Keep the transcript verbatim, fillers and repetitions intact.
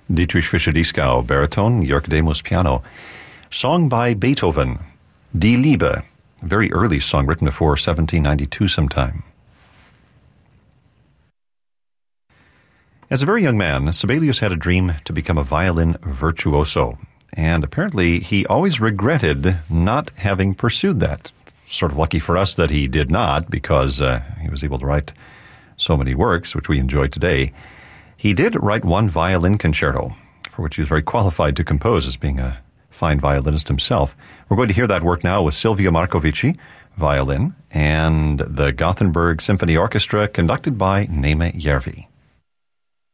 Dietrich Fischer-Dieskau, baritone, Jörg Demus, piano. Song by Beethoven, Die Liebe, a very early song written before seventeen ninety-two sometime. As a very young man, Sibelius had a dream to become a violin virtuoso, and apparently he always regretted not having pursued that. Sort of lucky for us that he did not, because uh, he was able to write so many works, which we enjoy today. He did write one violin concerto, for which he was very qualified to compose, as being a fine violinist himself. We're going to hear that work now with Silvio Marcovici, violin, and the Gothenburg Symphony Orchestra, conducted by Neeme Järvi.